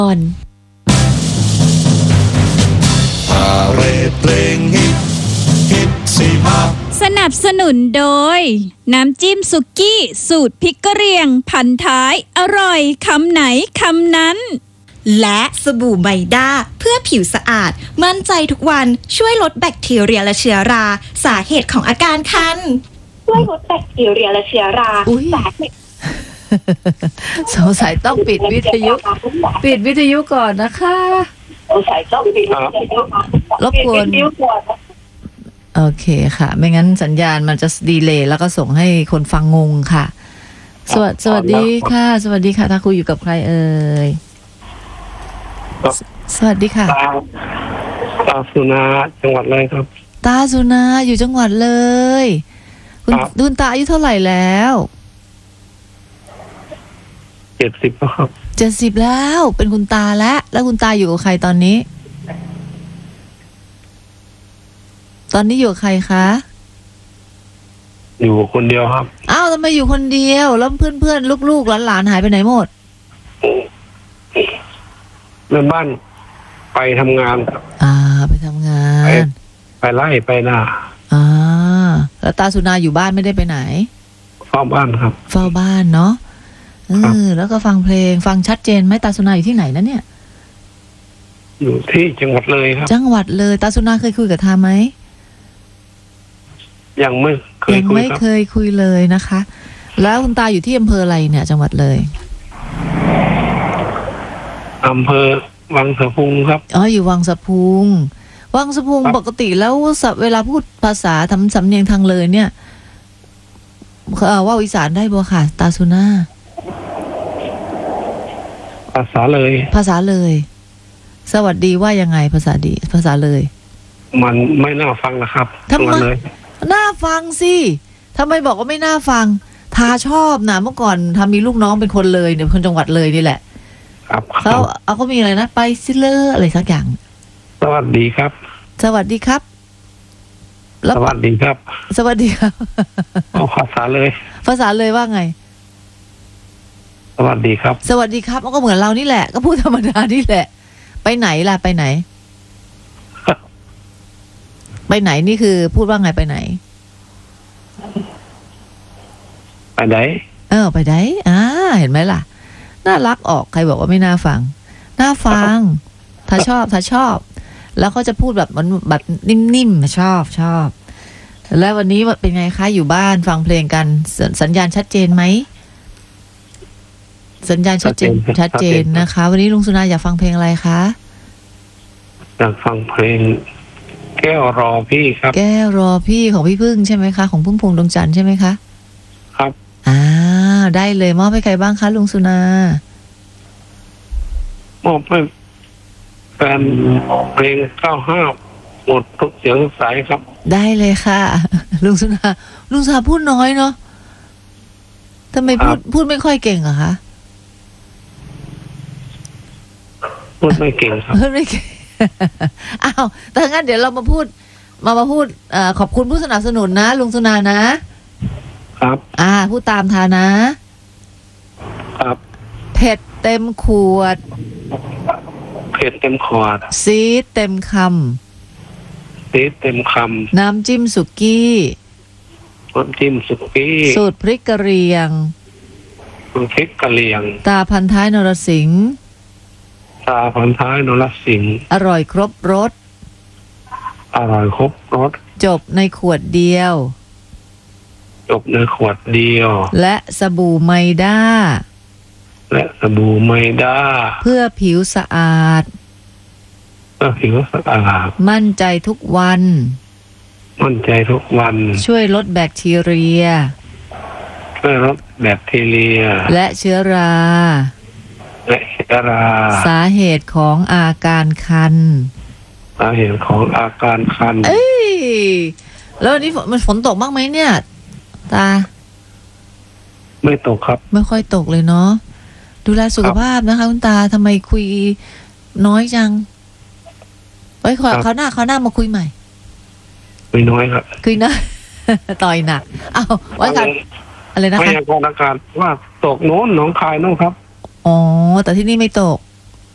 ก่อนเรเพลงฮิตสีมาสนับสนุนโดยน้ำจิ้มสุกี้สูตรพริกกะเหรี่ยงพันท้ายอร่อยคำไหนคำนั้นและสบู่ไมด้าเพื่อผิวสะอาดมั่นใจทุกวันช่วยลดแบคทีเรียและเชื้อราสาเหตุของอาการคันช่วยลดแบคทีเรียและเชื้อราสาเหตุสงสัยต้องปิดวิทยุก่อนนะคะสงสัยต้องปิดรบกวนโอเคค่ะไม่งั้นสัญญาณมันจะดีเลย์แล้วก็ส่งให้คนฟังงงค่ะสวัสดีค่ะสวัสดีค่ะถ้าคุยอยู่กับใครเอ่ยสวัสดีค่ะตาสุนาจังหวัดเลยครับตาสุนาอยู่จังหวัดเลยคุณตาอายุเท่าไหร่แล้ว 70ครับ 70แล้วเป็นคุณตาแล้วคุณตาอยู่กับใครตอนนี้อยู่กับใครคะอยู่คนเดียวครับอ้าวทำไมอยู่คนเดียวแล้วเพื่อนลูกหลานหายไปไหนหมดแม่บ้านไปทำงานครับไปทำงานไปไล่ไปนาแล้วตาสุนาอยู่บ้านไม่ได้ไปไหนเฝ้าบ้านครับเฝ้าบ้านเนาะแล้วก็ฟังเพลงฟังชัดเจนไหมตาสุนาอยู่ที่ไหนนะเนี่ยอยู่ที่จังหวัดเลยครับจังหวัดเลยตาสุนาเคยคุยกับทาไหมยังไม่เคยคุยเลยนะคะแล้วคุณตาอยู่ที่อำเภออะไรเนี่ยจังหวัดเลยอำเภอวังสะพุงครับอยู่วังสะพุงปกติแล้วเวลาพูดภาษาทำสำเนียงทางเลยเนี่ยว่าอีสานได้บ่ค่ะตาสุนาภาษาเลยสวัสดีว่ายังไงภาษาเลยมันไม่น่าฟังนะครับทำไมน่าฟังสิทำไมบอกว่าไม่น่าฟังทาชอบนะเมื่อก่อนทามีลูกน้องเป็นคนเลยเนี่ยคนจังหวัดเลยนี่แหละครับเขามีอะไรนะไปซิเลอร์อะไรสักอย่างสวัสดีครับสวัสดีครับสวัสดีครับภาษาเลยว่าไงสวัสดีครับมันก็เหมือนเรานี่แหละก็พูดธรรมดานี่แหละไปไหนล่ะไปไหนนี่คือพูดว่าไงไปไหนไปไหนไปไหนเห็นไหมล่ะน่ารักออกใครบอกว่าไม่น่าฟังน่าฟังถ้าชอบแล้วเขาจะพูดแบบมันแบบนิ่มๆชอบแล้ววันนี้เป็นไงคะอยู่บ้านฟังเพลงกันสัญญาณชัดเจนไหมสัญญาณชัดเจนนะคะวันนี้ลุงสุนาอยากฟังเพลงอะไรคะอยากฟังเพลงแก้วรอพี่ครับแก้วรอพี่ของพี่พึ่งใช่ไหมคะของพึ่งพวงดวงจันทร์ใช่ไหมคะครับได้เลยมอบให้ใครบ้างคะลุงสุนามอบให้แฟนเพลง95หมดทุกเสียงสายครับได้เลยค่ะลุงสุนาพูดน้อยเนาะทำไมพูดไม่ค่อยเก่งอะคะพูดไม่เก่งครับพูดไม่เก่งอ้าวแต่งั้นเดี๋ยวเรามาพูดขอบคุณผู้สนับสนุนนะลุงสุนานะครับพูดตามทานะครับเผ็ดเต็มขวดซีดเต็มคำน้ำจิ้มสุกี้สูตรพริกกะเหรี่ยงตาพันท้ายนรสิงห์อร่อยครบรสจบในขวดเดียวและสบู่ไมด้าเพื่อผิวสะอาดมั่นใจทุกวันช่วยลดแบคทีเรียและเชื้อราสาเหตุของอาการคันแล้ววันนี้มันฝนตกบ้างไหมเนี่ยตาไม่ตกครับไม่ค่อยตกเลยเนาะดูแลสุขภาพนะคะคุณตาทำไมคุยน้อยจังไว้เขาวหน้ามาคุยใหม่คุยน้อยครับคุยน้อยต่อยหนักไว้กันอะไรนะคะพยากรณ์อากาศว่าตกโน้นหนองคายโน้นครับแต่ที่นี่ไม่ตก